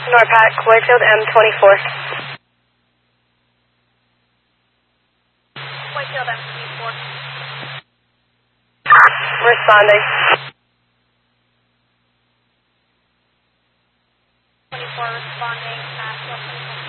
NORPAC, Whitefield M24. Whitefield M24. Responding. 24 responding, Nashville 24.